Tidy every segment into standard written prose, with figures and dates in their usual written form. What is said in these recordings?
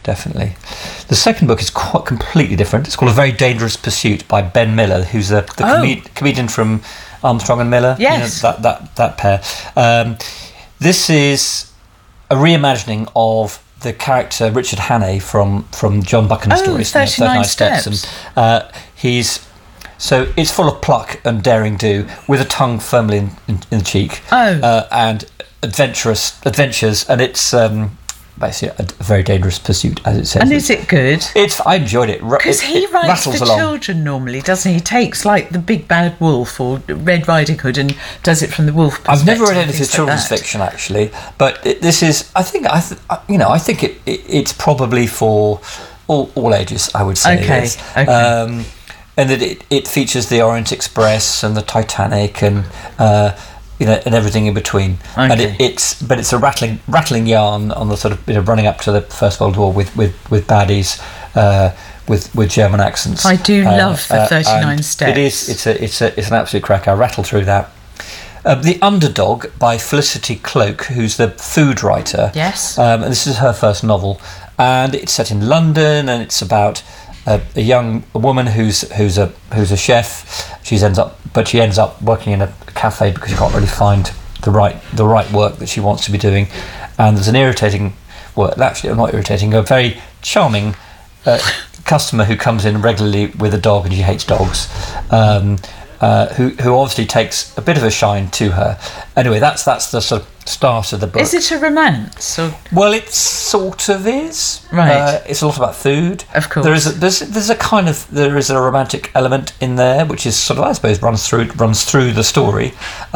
definitely. The second book is quite completely different. It's called A Very Dangerous Pursuit by Ben Miller, who's the comedian from Armstrong and Miller. Yes. That pair. This is a reimagining of the character Richard Hannay from John Buchan's stories. 39 Steps. And so it's full of pluck and daring do, with a tongue firmly in the cheek. And adventures, and it's basically a very dangerous pursuit, as it says. And is it good? I enjoyed it. Because he writes for children normally, doesn't he? He takes like The Big Bad Wolf or Red Riding Hood and does it from the wolf perspective. I've never read any of his children's fiction, actually, but this is. I think it's probably for all ages. I would say. Okay. And that it features the Orient Express and the Titanic and and everything in between. Okay. And it's a rattling yarn on the sort of running up to the First World War with baddies with German accents. I do love the 39 Steps. It's an absolute cracker. I rattle through that. The Underdog by Felicity Cloak, who's the food writer. Yes. And this is her first novel, and it's set in London, and it's about a woman who's a chef. She ends up working in a cafe because she can't really find the right work that she wants to be doing, and there's an irritating, not irritating, a very charming customer who comes in regularly with a dog, and she hates dogs, who obviously takes a bit of a shine to her. Anyway, that's the sort of start of the book. Is it a romance? Or? Well, it sort of is. Right. It's a lot about food. Of course. There is a romantic element in there, which is sort of, I suppose, runs through the story,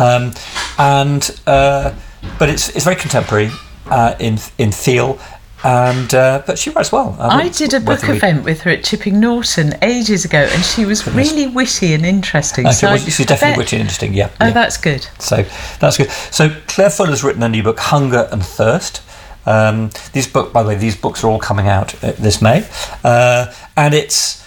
but it's very contemporary in feel. But she writes well. I did a book event with her at Chipping Norton ages ago, and she was really witty and interesting. She's definitely witty and interesting, yeah. That's good. So that's good. So Claire Fuller's written a new book, Hunger and Thirst. By the way, these books are all coming out this May, and it's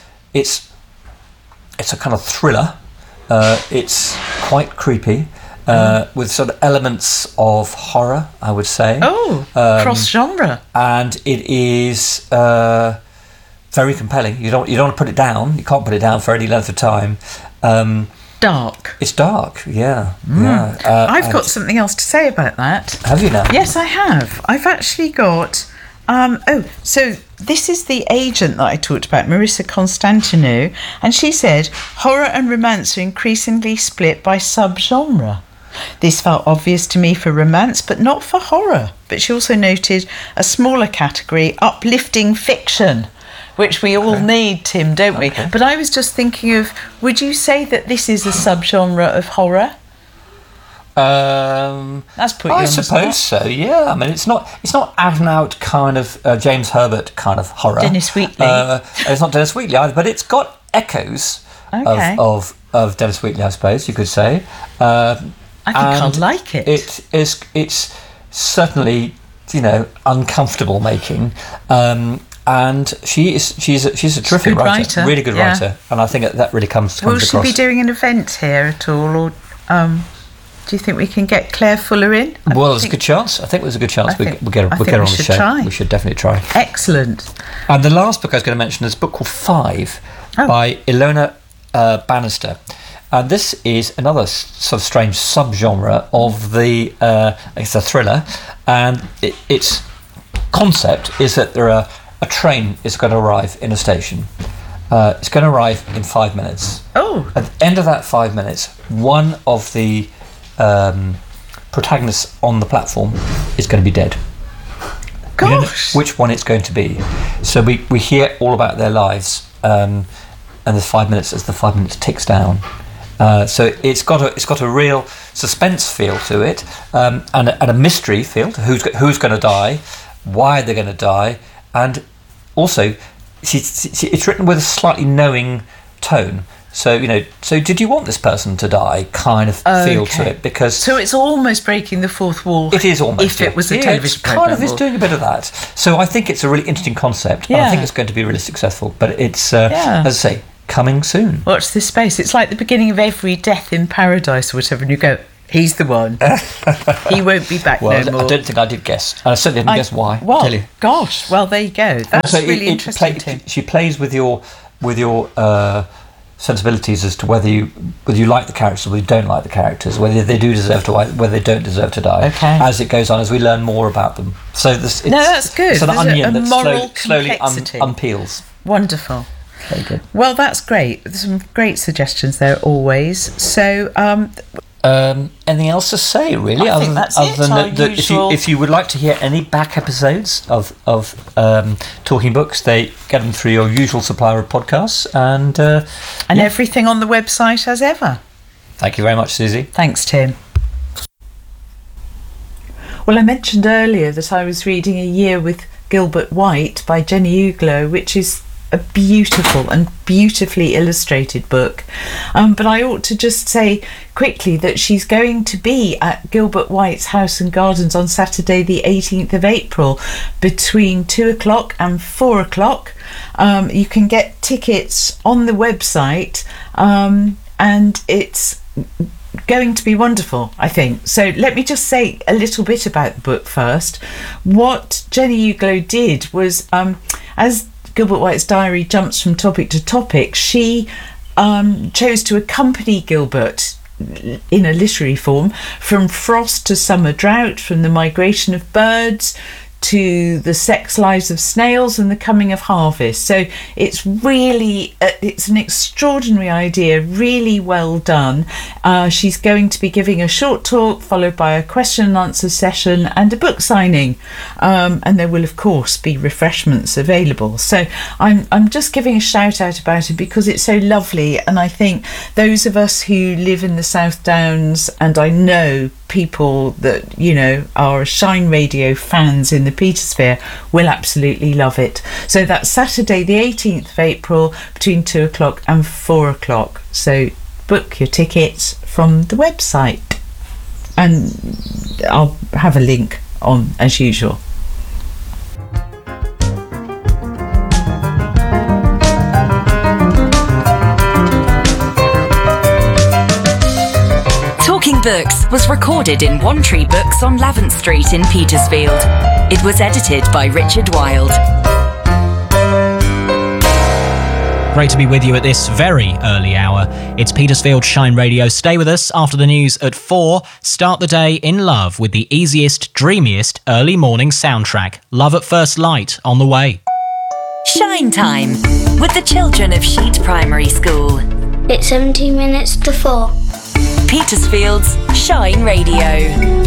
a kind of thriller. It's quite creepy. With sort of elements of horror, I would say. Cross genre. And it is very compelling. You don't want to put it down. You can't put it down for any length of time. Dark. It's dark, yeah. I've got something else to say about that. Have you now? Yes, I have. I've actually got... so this is the agent that I talked about, Marissa Constantinou, and she said, horror and romance are increasingly split by subgenre. This felt obvious to me for romance, but not for horror. But she also noted a smaller category, uplifting fiction, which we all need, Tim, don't we? But I was just thinking of, would you say that this is a subgenre of horror? That's put you I suppose so. Yeah, I mean, it's not out and out kind of James Herbert kind of horror. Dennis Wheatley. It's not Dennis Wheatley either, but it's got echoes of Dennis Wheatley, I suppose you could say. I think I'll like it. It's certainly uncomfortable making. And she's a terrific writer, really good writer, and I think that really comes across. Will she be doing an event here at all, or do you think we can get Claire Fuller in? Well, there's a good chance. I think there's a good chance we'll get her on the show. Try. We should definitely try. Excellent. And the last book I was going to mention is a book called Five by Ilona Bannister. And this is another sort of strange subgenre of it's a thriller, and its concept is that a train is going to arrive in a station. It's going to arrive in 5 minutes. At the end of that 5 minutes, one of the protagonists on the platform is going to be dead. Gosh! We don't know which one it's going to be. So we hear all about their lives, and there's 5 minutes as the 5 minutes ticks down. So it's got a real suspense feel to it, and a mystery feel to who's going to die, why they're going to die, and also it's written with a slightly knowing tone. So did you want this person to die? Kind of feel to it, because so it's almost breaking the fourth wall. It is almost. If it was a television program, kind of is doing a bit of that. So I think it's a really interesting concept. And I think it's going to be really successful. But it's as I say, coming soon. Watch this space. It's like the beginning of every Death in Paradise or whatever, and you go, He's the one. He won't be back Well, no more. I don't think I did guess. I certainly didn't guess why. Well, Tell you. gosh. Well, there you go. That's So really interesting, Tim. She plays with your sensibilities as to whether you like the characters or whether you don't like the characters, whether they do deserve to die, whether they don't deserve to die. Okay. As it goes on, as we learn more about them. So that's good. It's an There's onion a that moral slowly complexity. unpeels. Wonderful. Very good. Well, that's great. There's some great suggestions there always. So, anything else to say, really? I think that's it, our usual- If you would like to hear any back episodes of Talking Books, they get them through your usual supplier of podcasts. And everything on the website as ever. Thank you very much, Susie. Thanks, Tim. Well, I mentioned earlier that I was reading A Year with Gilbert White by Jenny Uglow, which is a beautiful and beautifully illustrated book. But I ought to just say quickly that she's going to be at Gilbert White's House and Gardens on Saturday the 18th of April between 2 o'clock and 4 o'clock. You can get tickets on the website, and it's going to be wonderful, I think. So let me just say a little bit about the book first. What Jenny Uglow did was, as Gilbert White's diary jumps from topic to topic, she chose to accompany Gilbert in a literary form from frost to summer drought, from the migration of birds to the sex lives of snails and the coming of harvest. So it's really, it's an extraordinary idea, really well done. She's going to be giving a short talk followed by a question and answer session and a book signing. And there will, of course, be refreshments available. So I'm just giving a shout out about it because it's so lovely. And I think those of us who live in the South Downs, and I know people that, you know, are Shine Radio fans in the Petersphere, will absolutely love it. So that's Saturday the 18th of April between 2 o'clock and 4 o'clock. So book your tickets from the website, and I'll have a link on as usual. Talking Books was recorded in One Tree Books on Lavant Street in Petersfield. It was edited by Richard Wilde. Great to be with you at this very early hour. It's Petersfield Shine Radio. Stay with us after the news at 4. Start the day in love with the easiest, dreamiest early morning soundtrack. Love at First Light on the way. Shine Time with the children of Sheet Primary School. It's 17 minutes to 4. Petersfield's Shine Radio.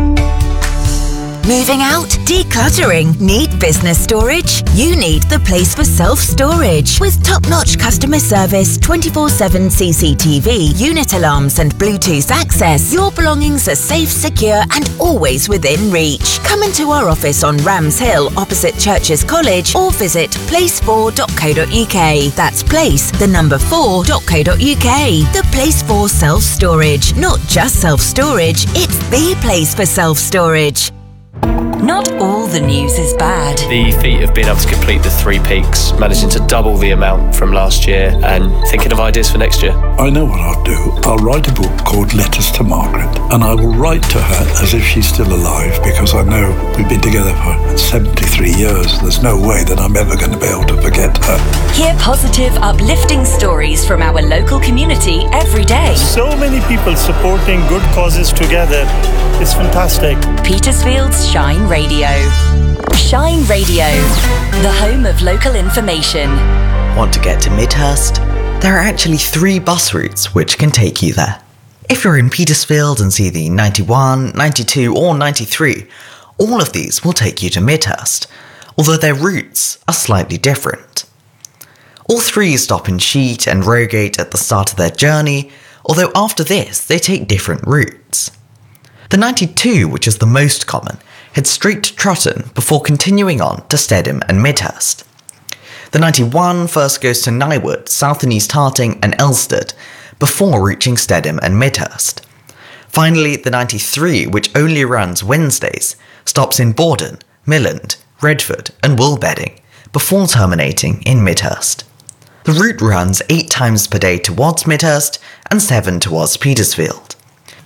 Moving out? Decluttering? Need business storage? You need the place for self-storage. With top-notch customer service, 24/7 CCTV, unit alarms and Bluetooth access, your belongings are safe, secure and always within reach. Come into our office on Rams Hill opposite Churches College or visit place4.co.uk. That's place, the number 4.co.uk. The place for self-storage. Not just self-storage, it's the place for self-storage. Not all the news is bad. The feat of being able to complete the 3 peaks, managing to double the amount from last year and thinking of ideas for next year. I know what I'll do. I'll write a book called Letters to Margaret, and I will write to her as if she's still alive, because I know we've been together for 73 years. There's no way that I'm ever going to be able to forget her. Hear positive, uplifting stories from our local community every day. So many people supporting good causes together. It's fantastic. Petersfield's Shine Radio. Shine Radio, the home of local information. Want to get to Midhurst? There are actually 3 bus routes which can take you there. If you're in Petersfield and see the 91, 92 or 93, all of these will take you to Midhurst, although their routes are slightly different. All 3 stop in Sheet and Rogate at the start of their journey, although after this they take different routes. The 92, which is the most common, heads straight to Trotton before continuing on to Stedham and Midhurst. The 91 first goes to Nywood, South and East Harting and Elstead, before reaching Stedham and Midhurst. Finally, the 93, which only runs Wednesdays, stops in Borden, Milland, Redford and Woolbedding, before terminating in Midhurst. The route runs 8 times per day towards Midhurst and 7 towards Petersfield.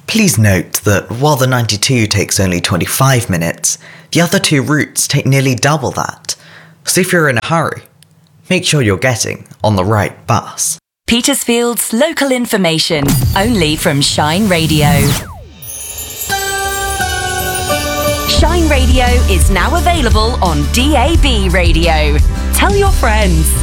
Please note that while the 92 takes only 25 minutes, the other two routes take nearly double that. So if you're in a hurry, make sure you're getting on the right bus. Petersfield's local information, only from Shine Radio. Shine Radio is now available on DAB radio. Tell your friends.